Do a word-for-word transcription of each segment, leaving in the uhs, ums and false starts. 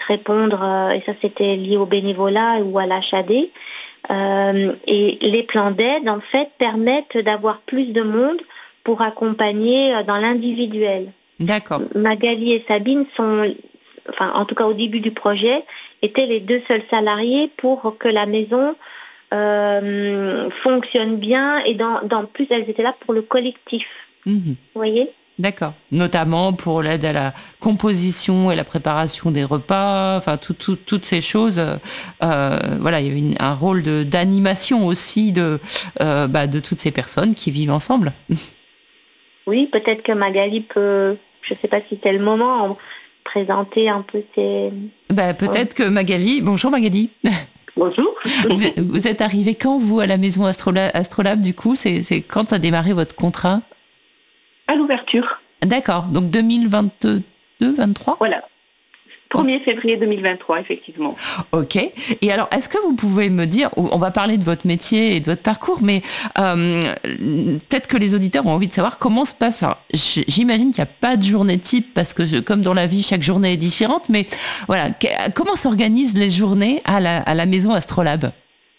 répondre, euh, et ça c'était lié au bénévolat ou à l'H D. Euh, et les plans d'aide, en fait, permettent d'avoir plus de monde pour accompagner euh, dans l'individuel. D'accord. Magali et Sabine sont, enfin en tout cas au début du projet, étaient les deux seuls salariés pour que la maison euh, fonctionne bien et dans, dans plus elles étaient là pour le collectif. Mhm. Vous voyez ? D'accord. Notamment pour l'aide à la composition et la préparation des repas, enfin tout, tout, toutes ces choses. Euh, voilà, il y avait une, un rôle de, d'animation aussi de, euh, bah, de toutes ces personnes qui vivent ensemble. Oui, peut-être que Magali peut, je ne sais pas si c'est le moment, présenter un peu ses... Bah, peut-être que Magali, bonjour Magali. Bonjour. Vous, vous êtes arrivée quand, vous, à la maison Astrola- Astrolabe, du coup c'est, c'est quand a démarré votre contrat? À l'ouverture. D'accord, donc deux mille vingt-deux vingt-trois. Voilà. premier février deux mille vingt-trois, effectivement. Ok. Et alors, est-ce que vous pouvez me dire, on va parler de votre métier et de votre parcours, mais euh, peut-être que les auditeurs ont envie de savoir comment se passe. Alors, j'imagine qu'il n'y a pas de journée type parce que, je, comme dans la vie, chaque journée est différente. Mais voilà, comment s'organisent les journées à la, à la maison Astrolabe?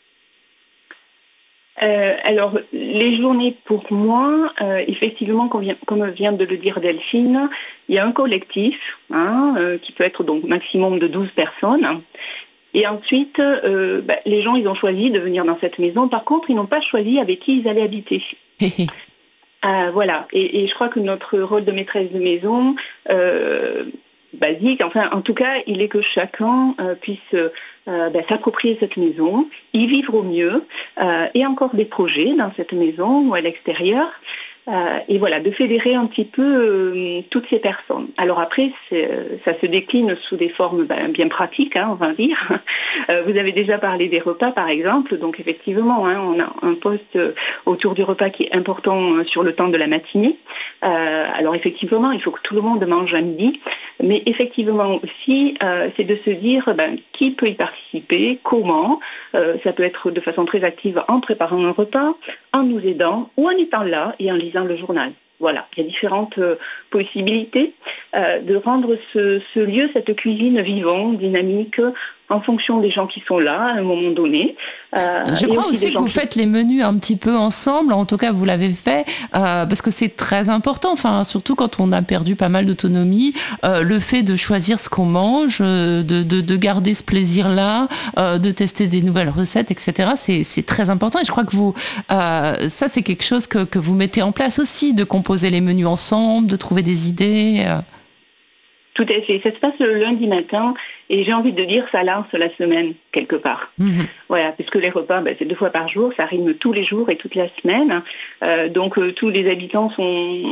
Euh, alors, les journées pour moi, euh, effectivement, comme vient, comme vient de le dire Delphine, il y a un collectif hein, euh, qui peut être donc maximum de douze personnes. Et ensuite, euh, bah, les gens, ils ont choisi de venir dans cette maison. Par contre, ils n'ont pas choisi avec qui ils allaient habiter. euh, voilà. Et, et je crois que notre rôle de maîtresse de maison... Euh, basique, enfin en tout cas il est que chacun euh, puisse euh, ben, s'approprier cette maison, y vivre au mieux euh, et encore des projets dans cette maison ou à l'extérieur euh, et voilà, de fédérer un petit peu euh, toutes ces personnes. Alors après c'est, ça se décline sous des formes ben, bien pratiques, hein, on va dire. Euh, vous avez déjà parlé des repas par exemple, donc effectivement hein, on a un poste autour du repas qui est important sur le temps de la matinée. Euh, alors effectivement il faut que tout le monde mange à midi, mais effectivement aussi, euh, c'est de se dire ben, qui peut y participer, comment. Euh, ça peut être de façon très active en préparant un repas, en nous aidant ou en étant là et en lisant le journal. Voilà, il y a différentes euh, possibilités euh, de rendre ce, ce lieu, cette cuisine vivante, dynamique, en fonction des gens qui sont là à un moment donné. Euh, Je crois aussi, aussi que vous qui... faites les menus un petit peu ensemble, en tout cas vous l'avez fait, euh, parce que c'est très important, enfin, surtout quand on a perdu pas mal d'autonomie, euh, le fait de choisir ce qu'on mange, de, de, de garder ce plaisir-là, euh, de tester des nouvelles recettes, et cetera, c'est, c'est très important et je crois que vous, euh, ça c'est quelque chose que, que vous mettez en place aussi, de composer les menus ensemble, de trouver des idées. Euh... Tout à fait. Ça se passe le lundi matin et j'ai envie de dire ça lance la semaine quelque part. Mmh. Voilà, puisque les repas, ben, c'est deux fois par jour, ça rythme tous les jours et toute la semaine. Euh, donc euh, tous les habitants sont,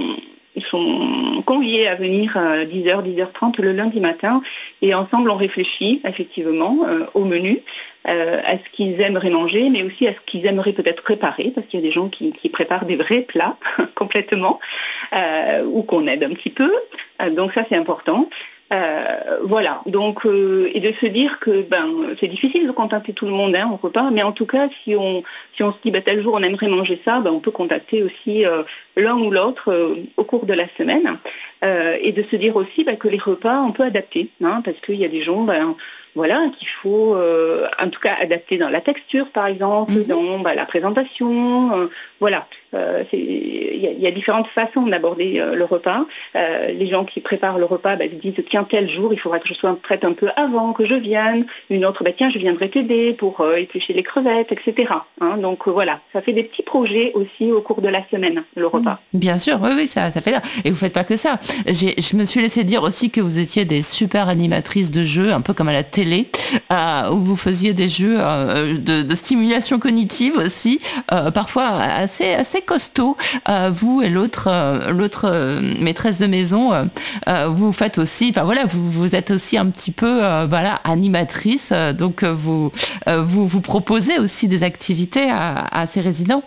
sont conviés à venir à dix heures, dix heures trente le lundi matin et ensemble on réfléchit effectivement euh, au menu. Euh, à ce qu'ils aimeraient manger, mais aussi à ce qu'ils aimeraient peut-être préparer, parce qu'il y a des gens qui, qui préparent des vrais plats complètement, euh, ou qu'on aide un petit peu. Euh, donc ça, c'est important. Euh, voilà, donc euh, et de se dire que ben c'est difficile de contacter tout le monde hein, au repas, mais en tout cas si on si on se dit ben, tel jour on aimerait manger ça, ben, on peut contacter aussi euh, l'un ou l'autre euh, au cours de la semaine euh, et de se dire aussi ben, que les repas on peut adapter, hein, parce qu'il y a des gens ben, voilà qu'il faut euh, en tout cas adapter dans la texture par exemple, mm-hmm. dans ben, la présentation, euh, voilà, euh, il y, y a différentes façons d'aborder euh, le repas. Euh, les gens qui préparent le repas ben, se disent tiens tel jour il faudra que je sois prête un peu avant que je vienne, une autre ben, tiens je viendrai t'aider pour euh, éplucher les crevettes, et cetera. Hein, donc euh, voilà, ça fait des petits projets aussi au cours de la semaine, le repas. Bien sûr, oui, oui, ça, ça fait là. Et vous faites pas que ça. J'ai, je me suis laissé dire aussi que vous étiez des super animatrices de jeux, un peu comme à la télé, euh, où vous faisiez des jeux euh, de, de stimulation cognitive aussi, euh, parfois assez, assez costauds. Euh, vous et l'autre, euh, l'autre euh, maîtresse de maison, euh, euh, vous faites aussi, enfin voilà, vous, vous êtes aussi un petit peu, euh, voilà, animatrice. Euh, donc vous, euh, vous, vous proposez aussi des activités à, à ces résidents.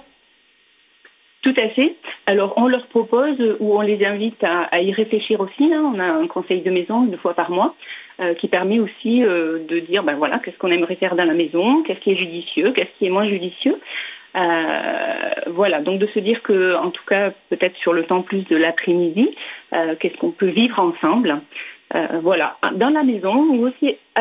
Tout à fait. Alors on leur propose ou on les invite à, à y réfléchir aussi. Hein. On a un conseil de maison une fois par mois euh, qui permet aussi euh, de dire ben voilà qu'est-ce qu'on aimerait faire dans la maison, qu'est-ce qui est judicieux, qu'est-ce qui est moins judicieux. Euh, voilà, donc de se dire que en tout cas peut-être sur le temps plus de l'après-midi, euh, qu'est-ce qu'on peut vivre ensemble. Euh, voilà, dans la maison ou aussi